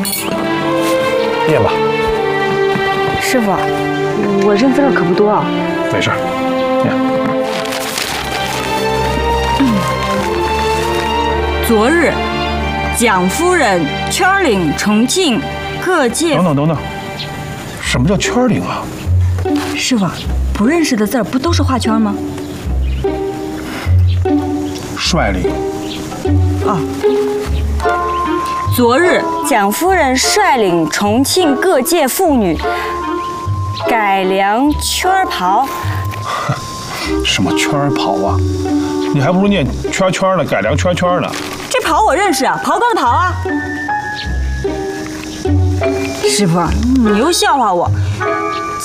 念吧。 师傅，我认字儿可不多啊。 没事，念。 昨日，蒋夫人圈领重庆各界。 等等，什么叫圈领啊？ 师傅，不认识的字儿不都是画圈吗？ 率领。 哦。昨日， 蒋夫人率领重庆各界妇女改良圈袍。 什么圈袍啊？你还不如念圈圈呢，改良圈圈呢。 这袍我认识啊，袍哥的袍啊。师傅，你又笑话我。